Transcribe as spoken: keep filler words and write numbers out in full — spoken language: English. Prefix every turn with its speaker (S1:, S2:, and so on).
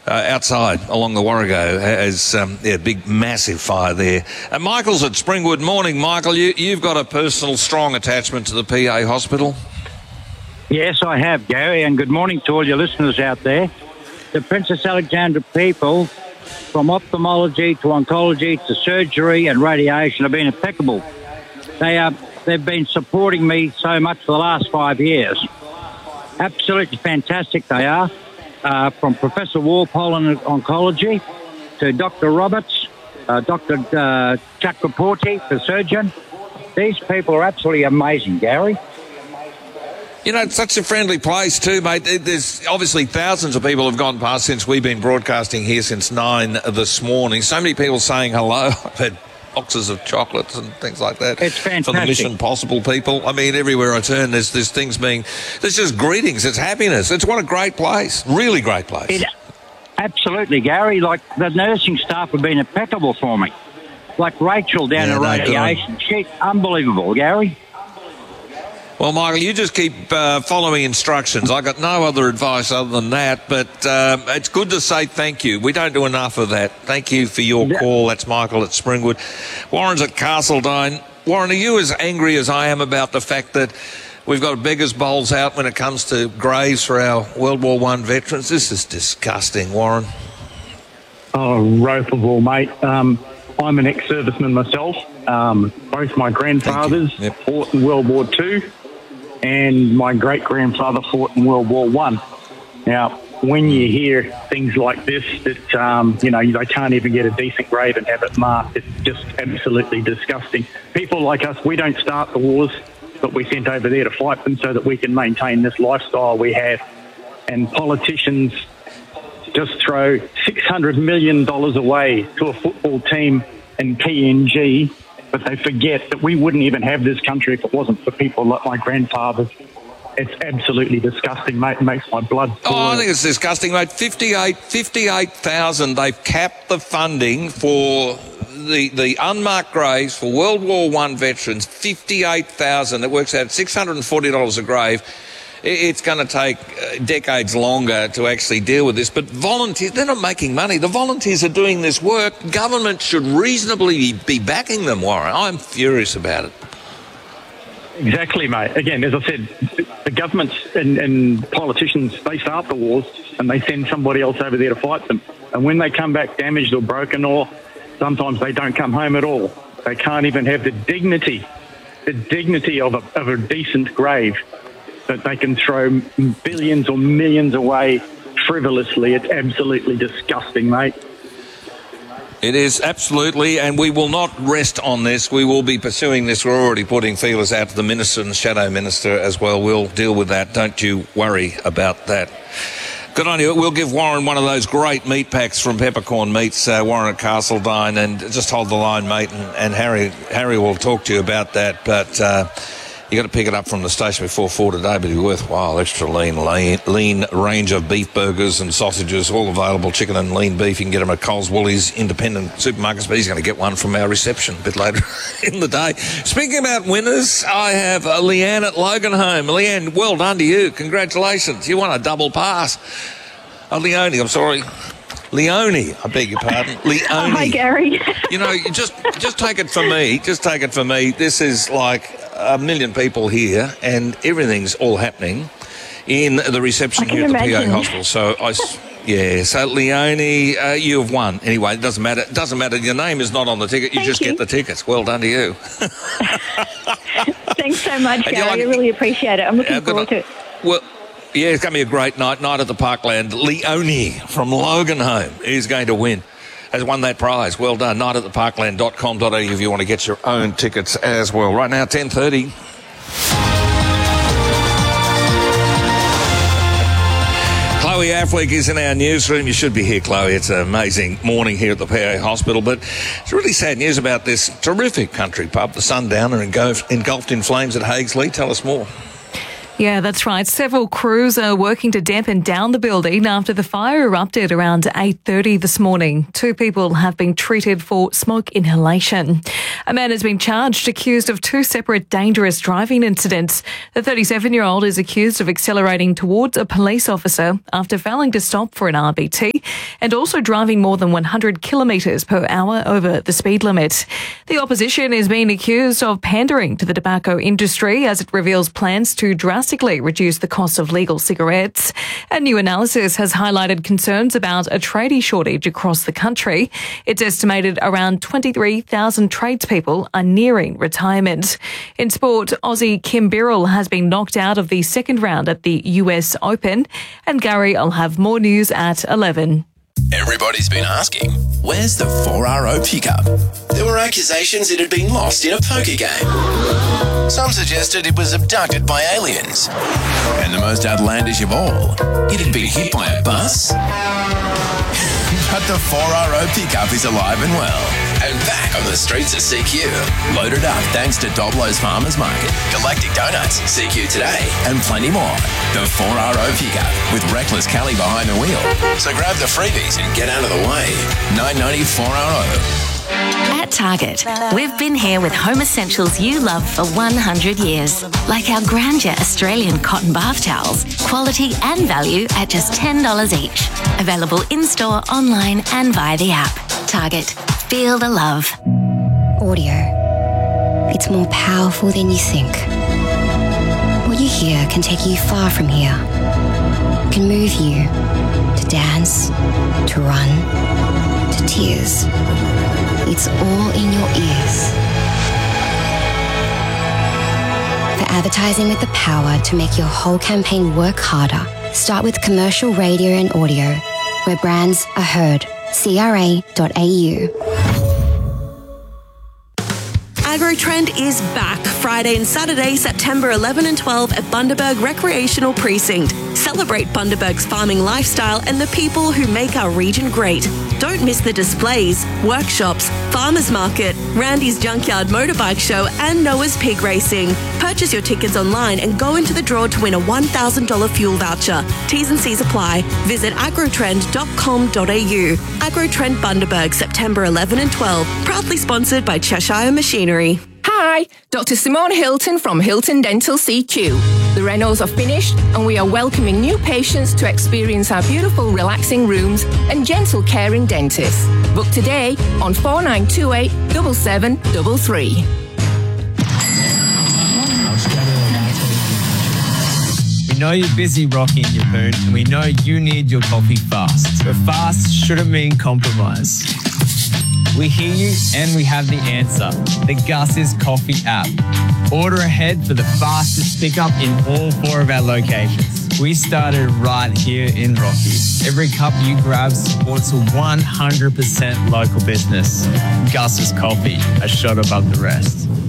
S1: Uh, outside along the Warrego has um, yeah, big massive fire there. And Michael's at Springwood. Morning, Michael. You, you've got a personal strong attachment to the P A hospital.
S2: Yes, I have, Gary, and good morning to all your listeners out there. The Princess Alexandra people, from ophthalmology to oncology to surgery and radiation, have been impeccable. They are, they've been supporting me so much for the last five years. Absolutely fantastic they are. Uh, from Professor Walpole in oncology to Doctor Roberts, uh, Doctor Uh, Chakraporty, the surgeon. These people are absolutely amazing, Gary.
S1: You know, it's such a friendly place too, mate. There's obviously thousands of people have gone past since we've been broadcasting here since nine this morning. So many people saying hello. I've had boxes of chocolates and things like that.
S2: It's fantastic.
S1: For the Mission Possible people. I mean, everywhere I turn, there's, there's things being... There's just greetings. It's happiness. It's what a great place. Really great place.
S2: It, absolutely, Gary. Like, the nursing staff have been impeccable for me. Like Rachel down
S1: yeah,
S2: at radiation. She's unbelievable, Gary.
S1: Well, Michael, you just keep uh, following instructions. I got no other advice other than that, but um, it's good to say thank you. We don't do enough of that. Thank you for your
S2: yeah.
S1: call. That's Michael at Springwood. Warren's at Castledine. Warren, are you as angry as I am about the fact that we've got beggars' bowls out when it comes to graves for our World War One veterans? This is disgusting, Warren.
S3: Oh, rope of all, mate. Um, I'm an ex-serviceman myself. Um, both my grandfathers
S1: yep.
S3: fought in World War Two. And my great-grandfather fought in World War One. Now, when you hear things like this, that, um, you know, they can't even get a decent grave and have it marked, it's just absolutely disgusting. People like us, we don't start the wars, but we sent over there to fight them so that we can maintain this lifestyle we have. And politicians just throw six hundred million dollars away to a football team in P N G, but they forget that we wouldn't even have this country if it wasn't for people like my grandfather. It's absolutely disgusting, mate. It makes my blood boil.
S1: Oh, I think it's disgusting, mate. fifty-eight, fifty-eight thousand, they've capped the funding for the, the unmarked graves for World War One veterans. fifty-eight thousand. That works out six hundred forty dollars a grave. It's going to take decades longer to actually deal with this. But volunteers, they're not making money. The volunteers are doing this work. Government should reasonably be backing them, Warren. I'm furious about it.
S3: Exactly, mate. Again, as I said, the governments and, and politicians, they start the wars and they send somebody else over there to fight them. And when they come back damaged or broken, or sometimes they don't come home at all, they can't even have the dignity, the dignity of a, of a decent grave, that they can throw billions or millions away frivolously. It's absolutely disgusting, mate.
S1: It is, absolutely, and we will not rest on this. We will be pursuing this. We're already putting feelers out to the Minister and the Shadow Minister as well. We'll deal with that. Don't you worry about that. Good on you. We'll give Warren one of those great meat packs from Peppercorn Meats, uh, Warren at Castledine, and just hold the line, mate, and, and Harry Harry will talk to you about that, but... Uh, you got to pick it up from the station before four today, but it'll be worthwhile. Extra lean, lean, lean range of beef burgers and sausages, all available. Chicken and lean beef. You can get them at Coles, Woolies, independent supermarkets, but he's going to get one from our reception a bit later in the day. Speaking about winners, I have uh, Leanne at Loganholme. Leanne, well done to you. Congratulations. You won a double pass. Oh, Leone, I'm sorry. Leone, I beg your pardon. Leone.
S4: Oh, hi, Gary.
S1: You know, you just just take it from me. Just take it from me. This is like a million people here, and everything's all happening in the reception here at the
S4: imagine.
S1: P A hospital. So I, yeah. So Leone, uh, you have won. Anyway, it doesn't matter. It doesn't matter. Your name is not on the ticket. You
S4: Thank
S1: just
S4: you.
S1: get the tickets. Well done to you.
S4: Thanks so much,
S1: And
S4: Gary.
S1: like-
S4: I really appreciate it. I'm looking
S1: Uh, good
S4: forward to
S1: luck.
S4: it.
S1: Well. Yeah, it's going to be a great night. Night at the Parkland. Leone from Loganholme is going to win. Has won that prize. Well done. Night at the parkland dot com dot a u if you want to get your own tickets as well. Right now, ten thirty. Chloe Affleck is in our newsroom. You should be here, Chloe. It's an amazing morning here at the P A hospital, but it's really sad news about this terrific country pub, the Sundowner, engulfed, engulfed in flames at Haigsley. Tell us more.
S5: Yeah, that's right. Several crews are working to dampen down the building after the fire erupted around eight thirty this morning. Two people have been treated for smoke inhalation. A man has been charged, accused of two separate dangerous driving incidents. The thirty-seven-year-old is accused of accelerating towards a police officer after failing to stop for an R B T. and also driving more than one hundred kilometres per hour over the speed limit. The opposition is being accused of pandering to the tobacco industry as it reveals plans to drastically reduce the cost of legal cigarettes. A new analysis has highlighted concerns about a tradie shortage across the country. It's estimated around twenty-three thousand tradespeople are nearing retirement. In sport, Aussie Kim Birrell has been knocked out of the second round at the U S Open. And Gary, I'll have more news at eleven.
S6: Everybody's been asking, where's the four R O pickup? There were accusations it had been lost in a poker game. Some suggested it was abducted by aliens. And the most outlandish of all, it had been hit by a bus. But the four R O pickup is alive and well, and back on the streets of C Q. Loaded up thanks to Doblo's Farmers Market, Galactic Donuts, C Q Today, and plenty more. The four R O pickup with Reckless Kelly behind the wheel. So grab the freebies and get out of the way. nine ninety four R O.
S7: At Target, we've been here with home essentials you love for one hundred years. Like our Grandeur Australian cotton bath towels, quality and value at just ten dollars each. Available in-store, online and via the app. Target, feel the love.
S8: Audio. It's more powerful than you think. What you hear can take you far from here. It can move you to dance, to run, to tears. It's all in your ears. For advertising with the power to make your whole campaign work harder, start with commercial radio and audio, where brands are heard. C R A dot A U.
S9: AgroTrend is back Friday and Saturday, September eleventh and twelfth at Bundaberg Recreational Precinct. Celebrate Bundaberg's farming lifestyle and the people who make our region great. Don't miss the displays, workshops, farmers market, Randy's Junkyard Motorbike Show and Noah's Pig Racing. Purchase your tickets online and go into the draw to win a one thousand dollars fuel voucher. T's and C's apply. Visit agrotrend dot com dot a u. AgroTrend Bundaberg, September eleventh and twelfth. Proudly sponsored by Cheshire Machinery.
S10: Hi, Doctor Simone Hilton from Hilton Dental C Q. The renos are finished and we are welcoming new patients to experience our beautiful relaxing rooms and gentle caring dentists. Book today on four nine two eight, seven seven three three.
S11: We know you're busy rocking your poon and we know you need your coffee fast. But fast shouldn't mean compromise. We hear you and we have the answer. The Gus's Coffee app. Order ahead for the fastest pickup in all four of our locations. We started right here in Rocky. Every cup you grab supports a one hundred percent local business. Gus's Coffee, a shot above the rest.